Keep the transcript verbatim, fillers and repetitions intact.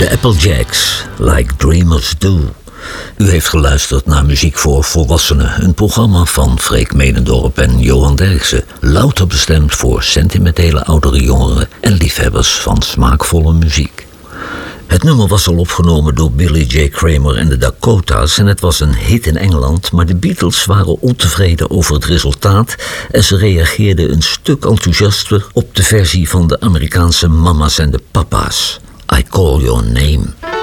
De Applejacks, Like Dreamers Do. U heeft geluisterd naar Muziek voor Volwassenen, een programma van Freek Medendorp en Johan Derksen. Louter bestemd voor sentimentele oudere jongeren en liefhebbers van smaakvolle muziek. Het nummer was al opgenomen door Billy J. Kramer en de Dakota's en het was een hit in Engeland, maar de Beatles waren ontevreden over het resultaat en ze reageerden een stuk enthousiaster op de versie van de Amerikaanse mama's en de papa's. I Call Your Name.